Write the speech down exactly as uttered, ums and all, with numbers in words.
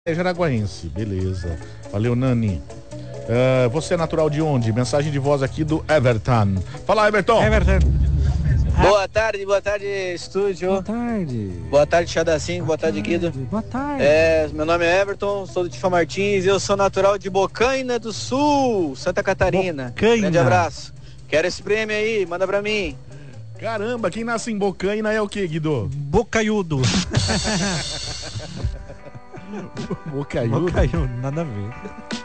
É Jaraguaense, beleza. Valeu, Nani. Uh, você é natural de onde? Mensagem de voz aqui do Everton. Fala, Everton. Everton. Boa tarde, boa tarde, estúdio. Boa tarde. Boa tarde, Chadacinho. Boa tarde, Guido. Boa tarde. É, meu nome é Everton, sou do Tifa Martins e eu sou natural de Bocaina do Sul, Santa Catarina. Bocaina. Grande abraço. Quero esse prêmio aí, manda pra mim. Caramba, quem nasce em Bocaina é o que, Guido? Bocaiudo. Bocaiudo? Bocaiudo, nada a ver.